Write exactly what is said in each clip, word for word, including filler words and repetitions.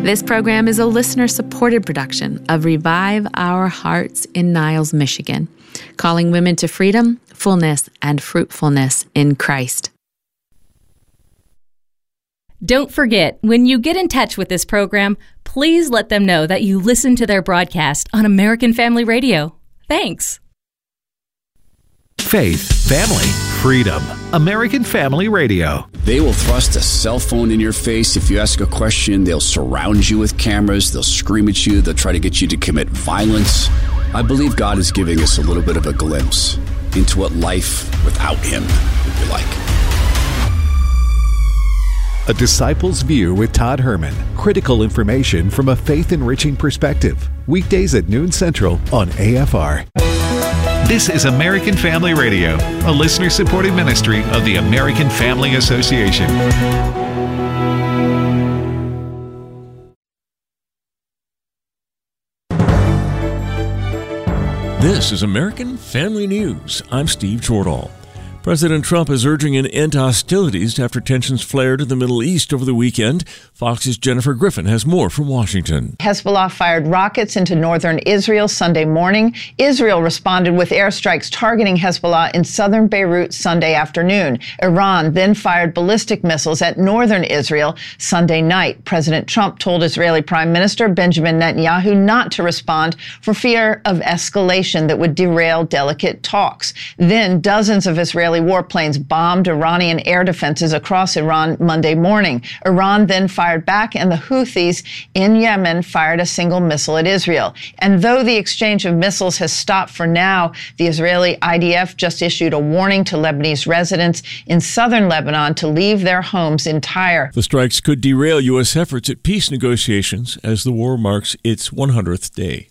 This program is a listener-supported production of Revive Our Hearts in Niles, Michigan, calling women to freedom, fullness, and fruitfulness in Christ. Don't forget, when you get in touch with this program, please let them know that you listen to their broadcast on American Family Radio. Thanks. Faith, family, freedom. American Family Radio. They will thrust a cell phone in your face if you ask a question. They'll surround you with cameras. They'll scream at you. They'll try to get you to commit violence. I believe God is giving us a little bit of a glimpse into what life without Him would be like. A Disciple's View with Todd Herman. Critical information from a faith-enriching perspective. Weekdays at noon Central on A F R. This is American Family Radio, a listener-supported ministry of the American Family Association. This is American Family News. I'm Steve Jordahl. President Trump is urging an end to hostilities after tensions flared in the Middle East over the weekend. Fox's Jennifer Griffin has more from Washington. Hezbollah fired rockets into northern Israel Sunday morning. Israel responded with airstrikes targeting Hezbollah in southern Beirut Sunday afternoon. Iran then fired ballistic missiles at northern Israel Sunday night. President Trump told Israeli Prime Minister Benjamin Netanyahu not to respond for fear of escalation that would derail delicate talks. Then dozens of Israeli warplanes bombed Iranian air defenses across Iran Monday morning. Iran then fired back, and the Houthis in Yemen fired a single missile at Israel. And though the exchange of missiles has stopped for now, the Israeli I D F just issued a warning to Lebanese residents in southern Lebanon to leave their homes entire. The strikes could derail U S efforts at peace negotiations as the war marks its one hundredth day.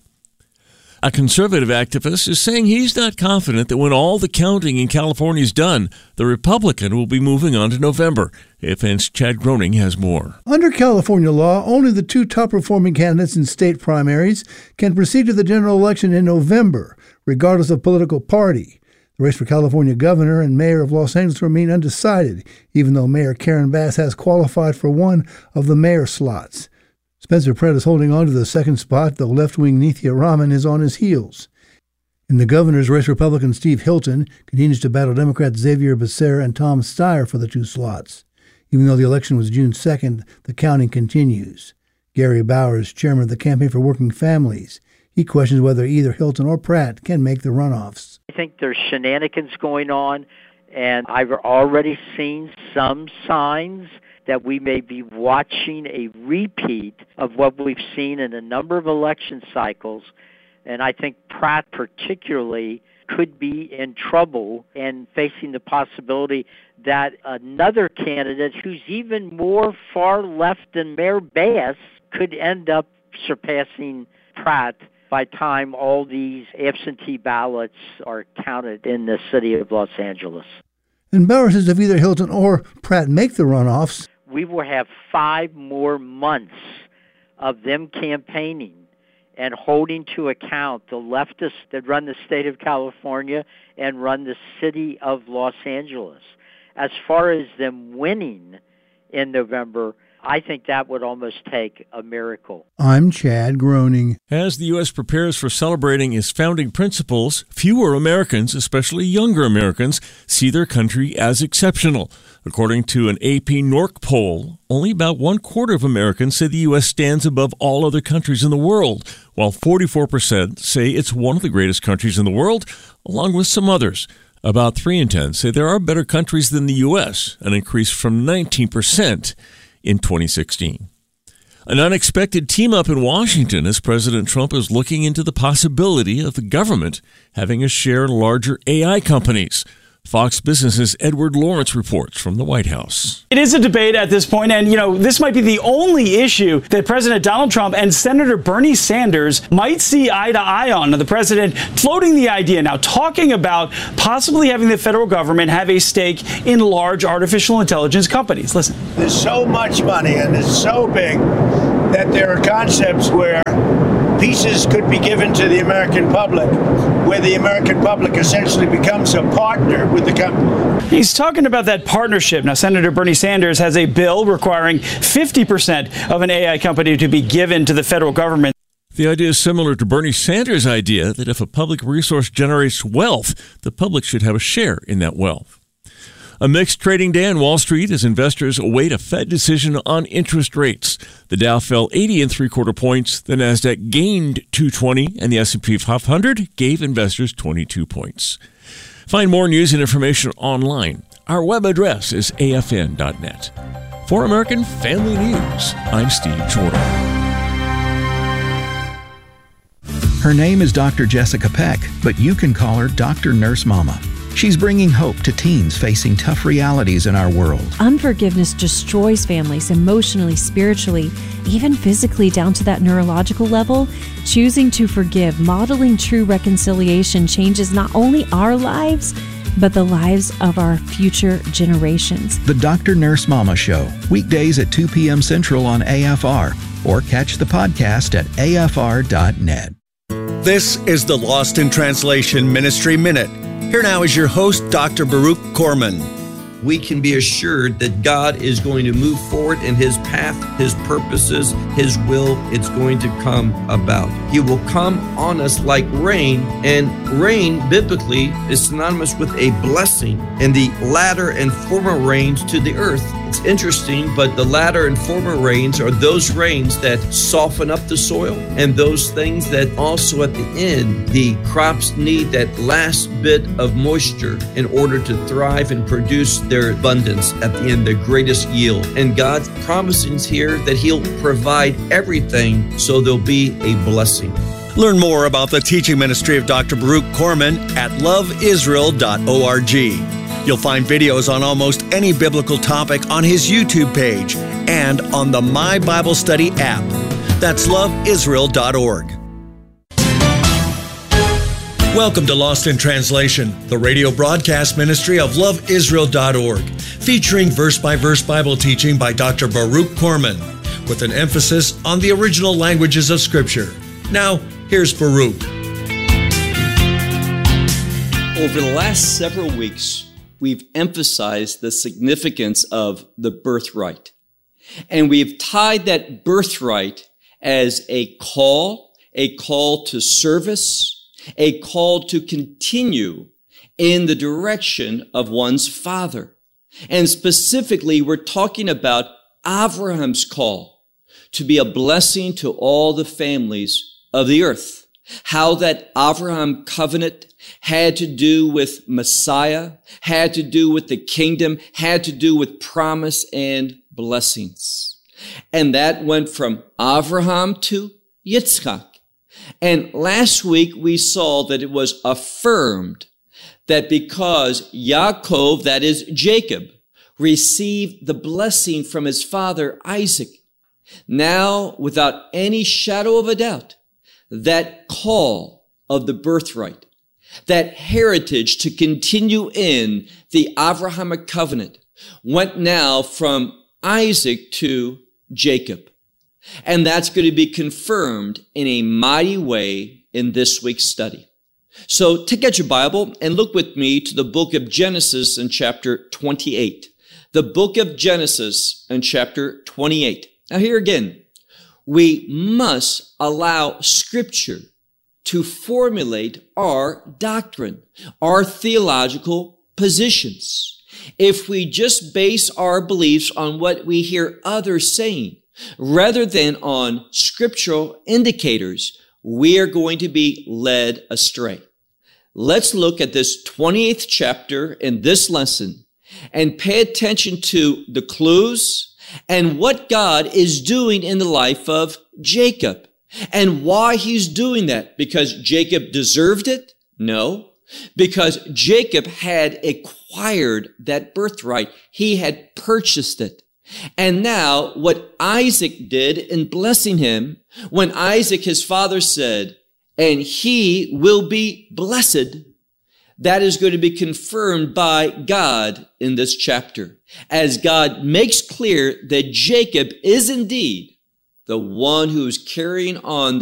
A conservative activist is saying he's not confident that when all the counting in California is done, the Republican will be moving on to November. A F N's Chad Groening has more. Under California law, only the two top-performing candidates in state primaries can proceed to the general election in November, regardless of political party. The race for California governor and mayor of Los Angeles remain undecided, even though Mayor Karen Bass has qualified for one of the mayor slots. Spencer Pratt is holding on to the second spot, though left-wing Nithya Raman is on his heels. In the governor's race, Republican Steve Hilton continues to battle Democrats Xavier Becerra and Tom Steyer for the two slots. Even though the election was June second, the counting continues. Gary Bowers, chairman of the Campaign for Working Families, he questions whether either Hilton or Pratt can make the runoffs. I think there's shenanigans going on, and I've already seen some signs that we may be watching a repeat of what we've seen in a number of election cycles. And I think Pratt particularly could be in trouble and facing the possibility that another candidate who's even more far left than Mayor Bass could end up surpassing Pratt by the time all these absentee ballots are counted in the city of Los Angeles. And Bauer says if either Hilton or Pratt make the runoffs, we will have five more months of them campaigning and holding to account the leftists that run the state of California and run the city of Los Angeles. As far as them winning in November, I think that would almost take a miracle. I'm Chad Groening. As the U S prepares for celebrating its founding principles, fewer Americans, especially younger Americans, see their country as exceptional. According to an A P N O R C poll, only about one quarter of Americans say the U S stands above all other countries in the world, while forty-four percent say it's one of the greatest countries in the world, along with some others. About three in ten say there are better countries than the U S, an increase from nineteen percent in twenty sixteen. An unexpected team-up in Washington as President Trump is looking into the possibility of the government having a share in larger A I companies. Fox Business's Edward Lawrence reports from the White House. It is a debate at this point, and, you know, this might be the only issue that President Donald Trump and Senator Bernie Sanders might see eye to eye on. The president floating the idea now, talking about possibly having the federal government have a stake in large artificial intelligence companies. Listen. There's so much money, and it's so big that there are concepts where pieces could be given to the American public, where the American public essentially becomes a partner with the company. He's talking about that partnership. Now, Senator Bernie Sanders has a bill requiring fifty percent of an A I company to be given to the federal government. The idea is similar to Bernie Sanders' idea that if a public resource generates wealth, the public should have a share in that wealth. A mixed trading day on Wall Street as investors await a Fed decision on interest rates. The Dow fell eighty and three quarter points. The Nasdaq gained two twenty, and the S and P five hundred gave investors twenty-two points. Find more news and information online. Our web address is A F N dot net. For American Family News, I'm Steve Jordan. Her name is Doctor Jessica Peck, but you can call her Doctor Nurse Mama. She's bringing hope to teens facing tough realities in our world. Unforgiveness destroys families emotionally, spiritually, even physically down to that neurological level. Choosing to forgive, modeling true reconciliation changes not only our lives, but the lives of our future generations. The Doctor Nurse Mama Show, weekdays at two p.m. Central on A F R, or catch the podcast at A F R dot net. This is the Lost in Translation Ministry Minute. Here now is your host, Doctor Baruch Korman. We can be assured that God is going to move forward in His path, His purposes, His will. It's going to come about. He will come on us like rain, and rain biblically is synonymous with a blessing, and the latter and former rains to the earth. It's interesting, but the latter and former rains are those rains that soften up the soil, and those things that also at the end, the crops need that last bit of moisture in order to thrive and produce their abundance at the end, the greatest yield. And God's promising here that He'll provide everything so there'll be a blessing. Learn more about the teaching ministry of Doctor Baruch Korman at love israel dot org. You'll find videos on almost any biblical topic on his YouTube page and on the My Bible Study app. That's love israel dot org. Welcome to Lost in Translation, the radio broadcast ministry of love israel dot org, featuring verse-by-verse Bible teaching by Doctor Baruch Korman, with an emphasis on the original languages of Scripture. Now, here's Baruch. Over the last several weeks, we've emphasized the significance of the birthright. And we've tied that birthright as a call, a call to service, a call to continue in the direction of one's father. And specifically, we're talking about Abraham's call to be a blessing to all the families of the earth. How that Abraham covenant had to do with Messiah, had to do with the kingdom, had to do with promise and blessings. And that went from Abraham to Yitzchak. And last week we saw that it was affirmed that because Yaakov, that is Jacob, received the blessing from his father Isaac, now without any shadow of a doubt, that call of the birthright, that heritage to continue in the Abrahamic covenant, went now from Isaac to Jacob. And that's going to be confirmed in a mighty way in this week's study. So take out your Bible and look with me to the book of Genesis in chapter twenty-eight. The book of Genesis in chapter twenty-eight. Now here again, we must allow Scripture to formulate our doctrine, our theological positions. If we just base our beliefs on what we hear others saying, rather than on scriptural indicators, we are going to be led astray. Let's look at this twenty-eighth chapter in this lesson and pay attention to the clues and what God is doing in the life of Jacob. And why He's doing that? Because Jacob deserved it? No. Because Jacob had acquired that birthright. He had purchased it. And now what Isaac did in blessing him, when Isaac, his father, said, and he will be blessed, that is going to be confirmed by God in this chapter, as God makes clear that Jacob is indeed the one who is carrying on